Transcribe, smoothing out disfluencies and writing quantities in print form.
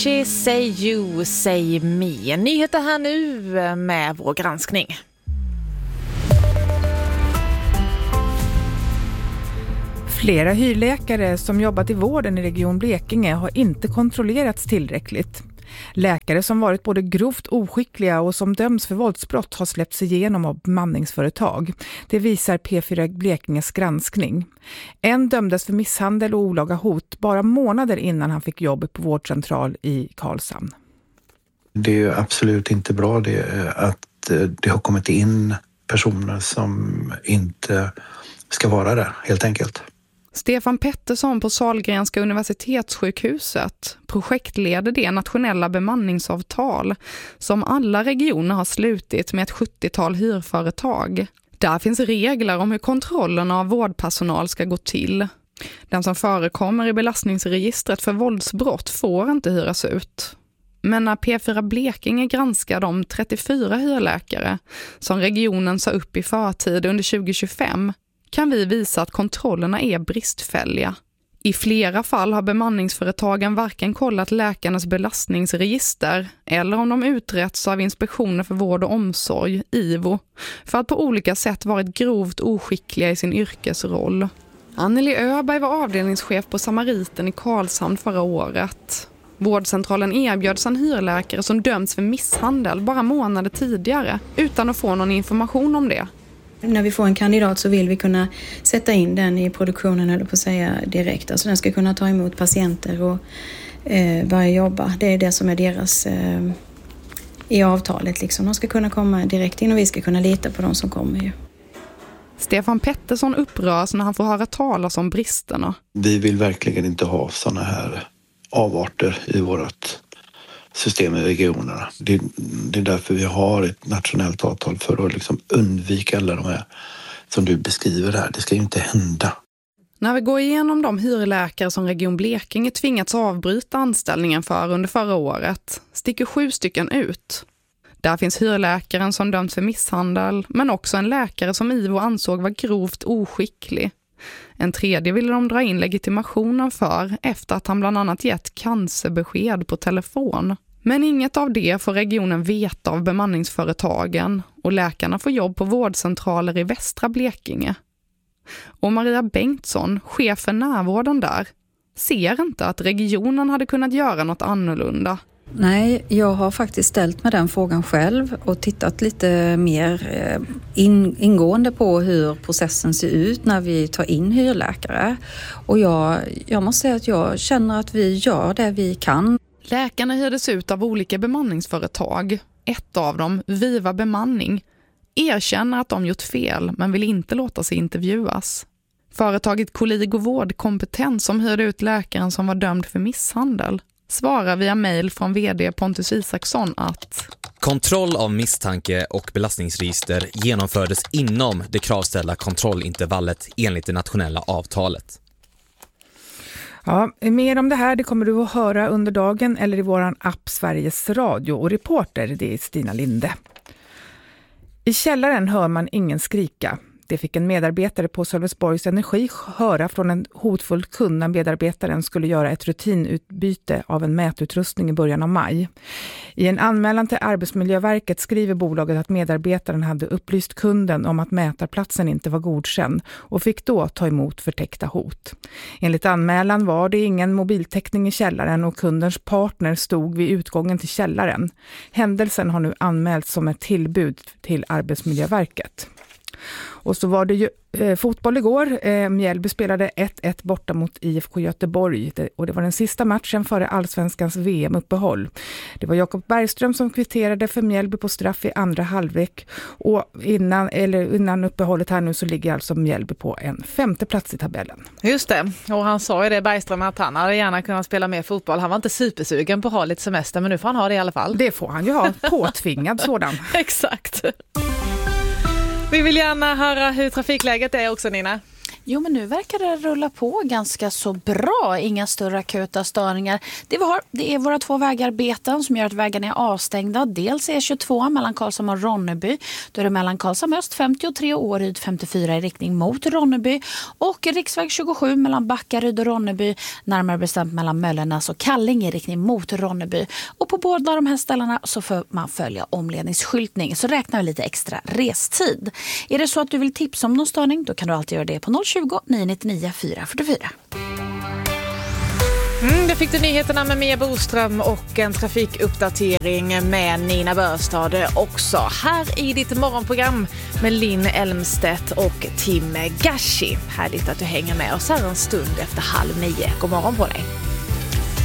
She say you, say me. Nyheter här nu med vår granskning. Flera hyrläkare som jobbat i vården i Region Blekinge har inte kontrollerats tillräckligt. Läkare som varit både grovt oskickliga och som döms för våldsbrott har släppts igenom av bemanningsföretag. Det visar P4 Blekinges granskning. En dömdes för misshandel och olaga hot bara månader innan han fick jobb på vårdcentral i Karlshamn. Det är ju absolut inte bra att det har kommit in personer som inte ska vara där, helt enkelt. Stefan Pettersson på Sahlgrenska universitetssjukhuset projektleder det nationella bemanningsavtal som alla regioner har slutit med ett 70-tal hyrföretag. Där finns regler om hur kontrollerna av vårdpersonal ska gå till. Den som förekommer i belastningsregistret för våldsbrott får inte hyras ut. Men när P4 Blekinge granskar de 34 hyrläkare som regionen sa upp i förtid under 2025 kan vi visa att kontrollerna är bristfälliga. I flera fall har bemanningsföretagen varken kollat läkarnas belastningsregister eller om de uträtts av Inspektionen för vård och omsorg, IVO, för att på olika sätt varit grovt oskickliga i sin yrkesroll. Anneli Öberg var avdelningschef på Samariten i Karlshamn förra året. Vårdcentralen erbjöds en hyrläkare som dömts för misshandel bara månader tidigare utan att få någon information om det. När vi får en kandidat så vill vi kunna sätta in den i produktionen, eller på att säga direkt. Alltså den ska kunna ta emot patienter och börja jobba. Det är det som är deras i avtalet. Liksom. De ska kunna komma direkt in och vi ska kunna lita på de som kommer ju. Stefan Pettersson upprörs när han får höra talas om bristerna. Vi vill verkligen inte ha såna här avarter i vårt system i regionerna. Det är därför vi har ett nationellt avtal för att liksom undvika alla de här som du beskriver här. Det ska ju inte hända. När vi går igenom de hyrläkare som Region Blekinge tvingats avbryta anställningen för under förra året sticker 7 stycken ut. Där finns hyrläkaren som dömts för misshandel, men också en läkare som IVO ansåg var grovt oskicklig. En tredje ville de dra in legitimationen för efter att han bland annat gett cancerbesked på telefon. Men inget av det får regionen veta av bemanningsföretagen och läkarna får jobb på vårdcentraler i västra Blekinge. Och Maria Bengtsson, chef för närvården där, ser inte att regionen hade kunnat göra något annorlunda. Nej, jag har faktiskt ställt mig den frågan själv och tittat lite mer ingående på hur processen ser ut när vi tar in hyrläkare. Och jag måste säga att jag känner att vi gör det vi kan. Läkarna hyrdes ut av olika bemanningsföretag. Ett av dem, Viva Bemanning, erkänner att de gjort fel men vill inte låta sig intervjuas. Företaget Kolligo Vårdkompetens som hyrde ut läkaren som var dömd för misshandel svarar via mejl från vd Pontus Isaksson att kontroll av misstanke och belastningsregister genomfördes inom det kravställda kontrollintervallet enligt det nationella avtalet. Ja, mer om det här det kommer du att höra under dagen eller i våran app Sveriges Radio, och reporter det är Stina Linde. I källaren hör man ingen skrika. Det fick en medarbetare på Sölvesborgs Energi höra från en hotfull kund när medarbetaren skulle göra ett rutinutbyte av en mätutrustning i början av maj. I en anmälan till Arbetsmiljöverket skriver bolaget att medarbetaren hade upplyst kunden om att mätarplatsen inte var godkänd och fick då ta emot förtäckta hot. Enligt anmälan var det ingen mobiltäckning i källaren och kundens partner stod vid utgången till källaren. Händelsen har nu anmälts som ett tillbud till Arbetsmiljöverket. Och så var det ju fotboll igår. Mjällby spelade 1-1 borta mot IFK Göteborg och det var den sista matchen före Allsvenskans VM-uppehåll. Det var Jakob Bergström som kvitterade för Mjällby på straff i andra halvlek, och innan uppehållet här nu så ligger alltså Mjällby på en 5:e plats i tabellen. Just det, och han sa ju det, Bergström, att han hade gärna kunnat spela mer fotboll. Han var inte supersugen på att ha lite semester, men nu får han ha det i alla fall. Det får han ju ha, påtvingad sådan. Exakt. Vi vill gärna höra hur trafikläget är också, Nina. Jo, men nu verkar det rulla på ganska så bra. Inga större akuta störningar. Det är våra 2 vägarbeten som gör att vägarna är avstängda. Dels E22 mellan Karlshamn och Ronneby. Då är det mellan Karlshamn Öst 53 och Åryd 54 i riktning mot Ronneby. Och riksväg 27 mellan Backaryd och Ronneby. Närmare bestämt mellan Möllernas och Kalling i riktning mot Ronneby. Och på båda de här ställena så får man följa omledningsskyltning. Så räknar vi lite extra restid. Är det så att du vill tipsa om någon störning, då kan du alltid göra det på 020 999 444. Det fick du nyheterna med Mia Boström och en trafikuppdatering med Nina Börstad också. Här i ditt morgonprogram med Linn Elmstedt och Tim Gashi. Härligt att du hänger med oss här en stund efter 8:30. God morgon på dig.